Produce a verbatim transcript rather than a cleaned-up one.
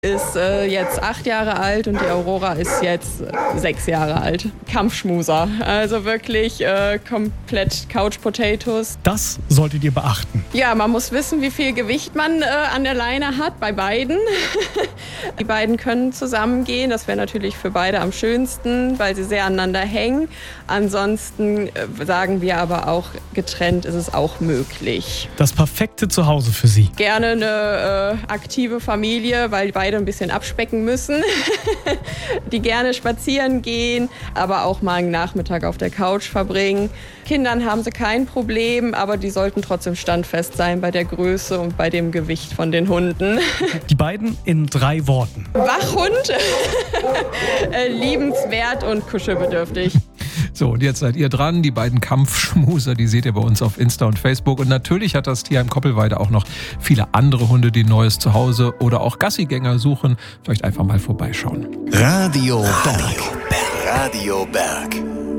Ist äh, jetzt acht Jahre alt und die Aurora ist jetzt äh, sechs Jahre alt. Kampfschmuser, also wirklich äh, komplett Couch Potatoes. Das solltet ihr beachten. Ja, man muss wissen, wie viel Gewicht man äh, an der Leine hat, bei beiden. Die beiden können zusammengehen, das wäre natürlich für beide am schönsten, weil sie sehr aneinander hängen. Ansonsten äh, sagen wir aber auch, getrennt ist es auch möglich. Das perfekte Zuhause für Sie. Gerne eine äh, aktive Familie, weil beide ein bisschen abspecken müssen, die gerne spazieren gehen, aber auch mal einen Nachmittag auf der Couch verbringen. Kindern haben sie kein Problem, aber die sollten trotzdem standfest sein bei der Größe und bei dem Gewicht von den Hunden. Die beiden in drei Worten. Wachhund, liebenswert und kuschelbedürftig. So, und jetzt seid ihr dran. Die beiden Kampfschmuser, die seht ihr bei uns auf Insta und Facebook. Und natürlich hat das Tierheim Koppelweide auch noch viele andere Hunde, die ein neues Zuhause oder auch Gassigänger suchen. Vielleicht einfach mal vorbeischauen. Radio Berg. Radio Berg.